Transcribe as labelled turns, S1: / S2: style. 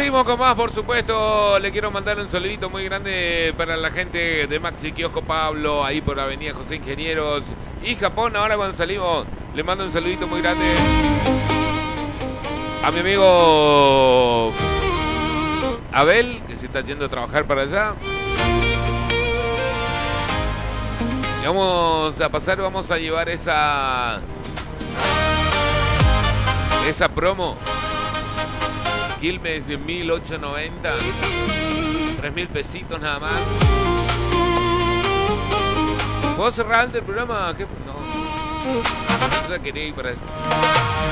S1: Seguimos con más, por supuesto. Le quiero mandar un saludito muy grande para la gente de Maxi Kiosco Pablo, ahí por Avenida José Ingenieros y Japón. Ahora cuando salimos, le mando un saludito muy grande a mi amigo Abel, que se está yendo a trabajar para allá. Y vamos a pasar, vamos a llevar esa promo. Quilmes de 1890, 3.000 pesitos nada más. ¿Puedo cerrar antes el programa? ¿Qué? No. No quería ir para